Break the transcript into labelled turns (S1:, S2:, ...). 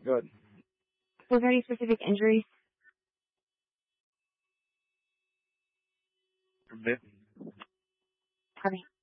S1: Good.
S2: Was there any specific injuries?
S1: Bitten.
S2: Okay.